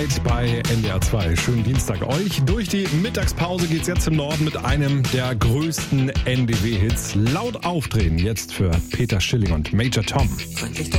Bei NDR 2. Schönen Dienstag euch. Durch die Mittagspause geht's jetzt im Norden mit einem der größten NDW-Hits. Laut aufdrehen jetzt für Peter Schilling und Major Tom. Freundlich